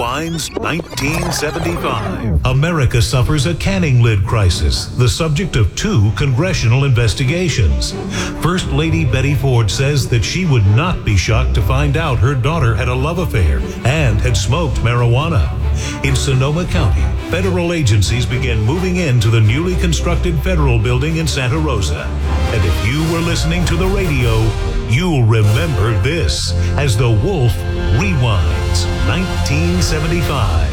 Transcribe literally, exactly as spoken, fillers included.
Rewinds nineteen seventy-five. America suffers a canning lid crisis, the subject of two congressional investigations. First Lady Betty Ford says that she would not be shocked to find out her daughter had a love affair and had smoked marijuana. In Sonoma County, federal agencies began moving into the newly constructed federal building in Santa Rosa. And if you were listening to the radio, you'll remember this as The Wolf Rewinds nineteen seventy-five.